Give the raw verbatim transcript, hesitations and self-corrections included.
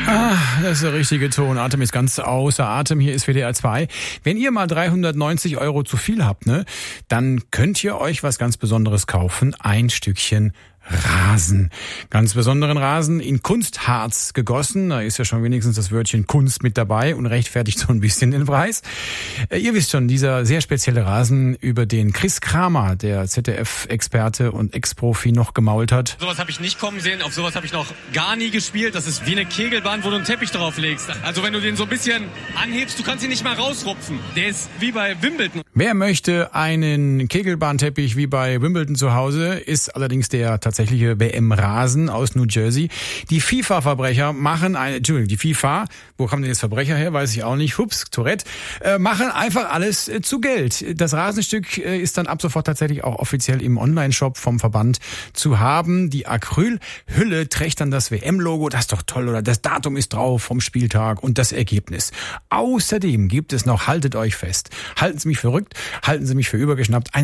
Ah, das ist der richtige Ton. Atem ist ganz außer Atem. Hier ist W D R zwei. Wenn ihr mal dreihundertneunzig Euro zu viel habt, ne, dann könnt ihr euch was ganz Besonderes kaufen. Ein Stückchen Rasen. Ganz besonderen Rasen in Kunstharz gegossen. Da ist ja schon wenigstens das Wörtchen Kunst mit dabei und rechtfertigt so ein bisschen den Preis. Ihr wisst schon, dieser sehr spezielle Rasen, über den Chris Kramer, der Z D F-Experte und Ex-Profi, noch gemault hat. Sowas habe ich nicht kommen sehen, auf sowas habe ich noch gar nie gespielt. Das ist wie eine Kegelbahn, wo du einen Teppich drauf legst. Also wenn du den so ein bisschen anhebst, du kannst ihn nicht mal rausrupfen. Der ist wie bei Wimbledon. Wer möchte einen Kegelbahnteppich wie bei Wimbledon zu Hause, ist allerdings der tatsächliche W M-Rasen aus New Jersey. Die FIFA-Verbrecher machen eine, Entschuldigung, die FIFA, wo kommen denn jetzt Verbrecher her, weiß ich auch nicht, hups, Tourette, äh, machen einfach alles äh, zu Geld. Das Rasenstück äh, ist dann ab sofort tatsächlich auch offiziell im Online-Shop vom Verband zu haben. Die Acrylhülle trägt dann das W M-Logo, das ist doch toll, oder das Datum ist drauf vom Spieltag und das Ergebnis. Außerdem gibt es noch, haltet euch fest, halten Sie mich verrückt, halten Sie mich für übergeschnappt,